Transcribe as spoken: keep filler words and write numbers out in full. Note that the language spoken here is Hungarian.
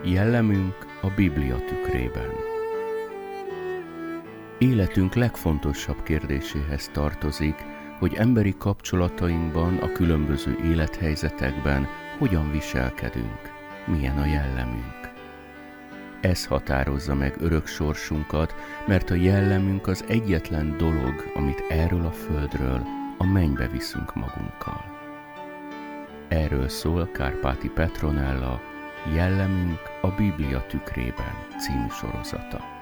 Jellemünk a Biblia tükrében. Életünk legfontosabb kérdéséhez tartozik, hogy emberi kapcsolatainkban, a különböző élethelyzetekben hogyan viselkedünk, milyen a jellemünk. Ez határozza meg örök sorsunkat, mert a jellemünk az egyetlen dolog, amit erről a földről a mennybe viszünk magunkkal. Erről szól Kárpáti Petronella Jellemünk a Biblia tükrében című sorozata.